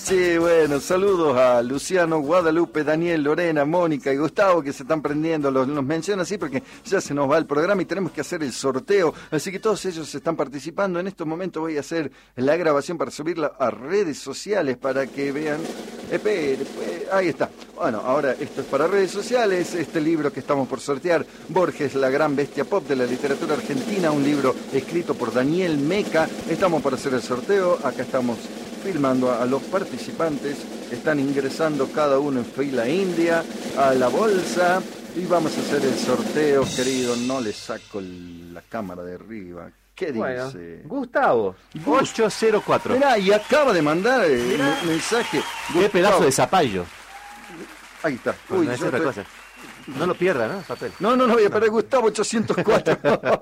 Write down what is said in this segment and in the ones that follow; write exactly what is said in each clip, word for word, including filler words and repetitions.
Sí, bueno, saludos a Luciano, Guadalupe, Daniel, Lorena, Mónica y Gustavo que se están prendiendo, los, los menciono así porque ya se nos va el programa y tenemos que hacer el sorteo, así que todos ellos están participando. En estos momentos voy a hacer la grabación para subirla a redes sociales para que vean. Espere, pues, ahí está. Bueno, ahora esto es para redes sociales, este libro que estamos por sortear, Borges, la gran bestia pop de la literatura argentina, un libro escrito por Daniel Meca. Estamos para hacer el sorteo, acá estamos filmando a los participantes, están ingresando cada uno en fila india a la bolsa y vamos a hacer el sorteo, querido. No le saco la cámara de arriba. ¿Qué bueno, dice? Gustavo, Gust ocho cero cuatro. Mirá, y acaba de mandar el mensaje. Qué Gustavo. pedazo de zapallo. Ahí está. Uy, Uy, no es yo otra estoy- cosa. No lo pierda, ¿no? Papel. No, no, no voy a perder, Gustavo ochocientos cuatro.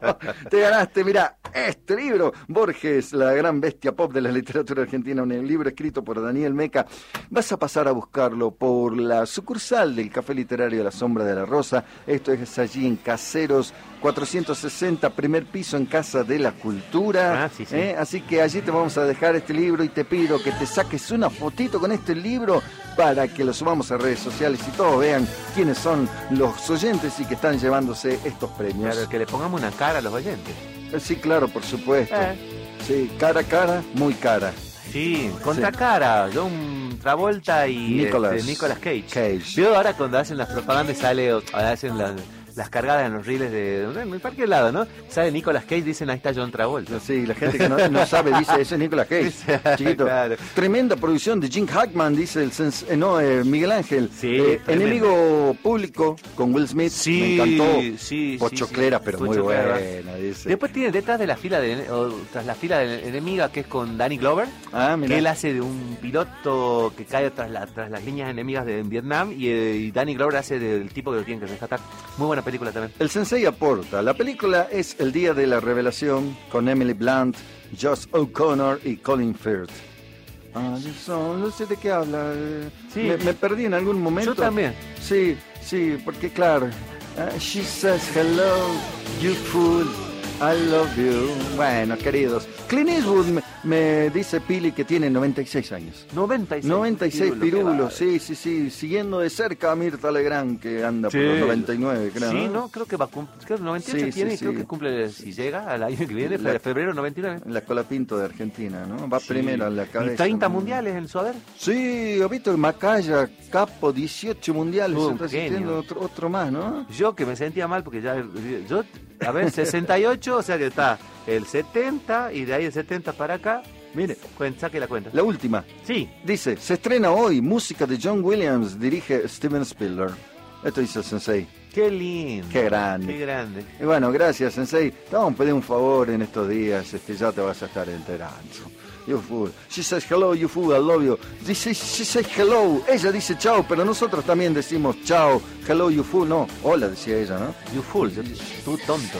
Te ganaste, mirá, este libro, Borges, la gran bestia pop de la literatura argentina, un libro escrito por Daniel Meca. Vas a pasar a buscarlo por la sucursal del Café Literario La Sombra de la Rosa. Esto es allí en Caseros cuatrocientos sesenta, primer piso, en Casa de la Cultura. Ah, sí, sí. ¿Eh? Así que allí te vamos a dejar este libro y te pido que te saques una fotito con este libro para que lo subamos a redes sociales y todos vean quiénes son los oyentes y que están llevándose estos premios. Claro, que le pongamos una cara a los oyentes. Sí, claro, por supuesto. Eh. Sí, cara a cara, muy cara. Sí, contra Sí. cara, John Travolta y Nicolas. este, Nicolas Cage. Cage. Yo ahora cuando hacen las propagandas sale, o hacen las, las cargadas en los reels de, en cualquier lado, ¿no? Sale Nicolas Cage, dicen ahí está John Travolta. Sí, la gente que no, no sabe dice, ese es Nicolas Cage, chiquito. Claro. Tremenda producción de Jim Hackman, dice el sens eh, no, eh, Miguel Ángel. Sí, Eh, tremendo. Enemigo Público con Will Smith, Sí, me encantó. sí, Pochoclera, sí, sí. pero muy Pochoclera. buena, dice. Después tiene detrás de la fila de o tras la fila de enemiga, que es con Danny Glover, Ah, que mira. él hace de un piloto que cae tras, la, tras las líneas enemigas de en Vietnam y, eh, y Danny Glover hace del tipo que lo tiene que rescatar. Muy buena película también. El Sensei aporta. La película es El Día de la Revelación con Emily Blunt, Josh O'Connor y Colin Firth. Ah, eso, no sé de qué habla. eh, Sí. Me, me perdí en algún momento. Yo también. Sí, sí, porque claro. ah, she says hello, you fool, I love you. Bueno, queridos. Clint Eastwood me, me dice Pili que tiene noventa y seis años. noventa y seis, noventa y seis pirulo, pirulos, qué sí, sí, sí. Siguiendo de cerca a Mirta Legrand, que anda Sí. por los noventa y nueve, creo. Sí, ¿no? no, creo que va a cumplir, creo que noventa y ocho Sí, tiene sí, y creo sí. que cumple, si llega al año que viene, La- febrero noventa y nueve. La Colapinto de Argentina, ¿no? Va primero en la cabeza. Y treinta ¿no? mundiales en su haber. Sí, ha visto el Macaya, capo, dieciocho mundiales, Uh, se está genio. asistiendo otro, otro más, ¿no? Yo que me sentía mal porque ya, yo, a ver, sesenta y ocho, o sea que está el setenta y de ahí el setenta para acá, Mire, cuen- saque la cuenta. la última. Sí, Dice, se estrena hoy, música de John Williams, dirige Steven Spielberg. Esto dice el Sensei. qué lindo. Qué grande. Qué grande. Y bueno, gracias, Sensei. Te vamos a pedir un favor en estos días, este, ya te vas a estar enterando. You fool. She says hello, you fool, I love you. Dice, she says hello. Ella dice chao, pero nosotros también decimos chao. Hello, you fool. No, hola, decía ella, ¿no? You fool, yo- tú tonto.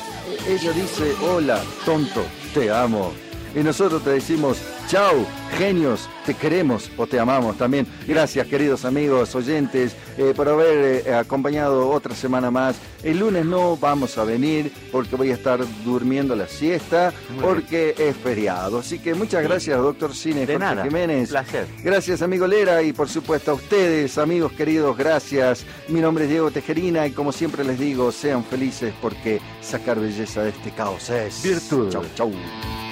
Ella dice, hola, tonto, te amo. Y nosotros te decimos, chao, genios, te queremos o te amamos también. Gracias, queridos amigos, oyentes, eh, por haber eh, acompañado otra semana más. El lunes no vamos a venir porque voy a estar durmiendo la siesta, Muy porque es feriado. Así que muchas gracias, doctor Cine De Jorge nada, Jiménez. un placer. Gracias, amigo Lera, y por supuesto a ustedes, amigos queridos, gracias. Mi nombre es Diego Tejerina y como siempre les digo, sean felices porque sacar belleza de este caos es Virtud. Chau, chau.